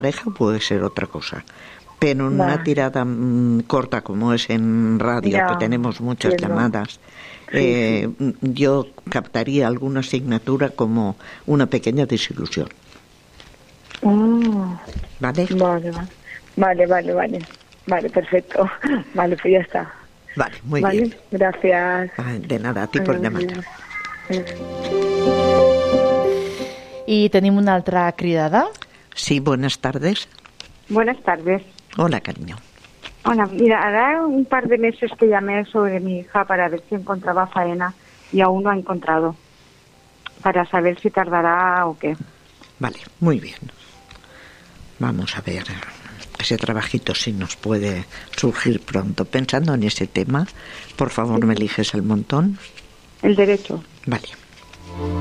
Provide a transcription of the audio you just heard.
pareja puede ser otra cosa. Pero en una tirada corta como es en radio, que tenemos muchas llamadas, yo captaría alguna asignatura como una pequeña desilusión. ¿Vale? Vale, perfecto. Vale, pues ya está. Vale, muy bien. Gracias. De nada, a ti por llamar. I tenim una altra cridada. Sí, buenas tardes. Buenas tardes. Hola, cariño. Hola, mira, hará un par de meses que llamé sobre mi hija para ver si encontraba faena y aún no ha encontrado. Para saber si tardará o qué. Vale, muy bien. Vamos a ver ese trabajito si nos puede surgir pronto. Pensando en ese tema, por favor, me eliges el montón. El derecho. Vale.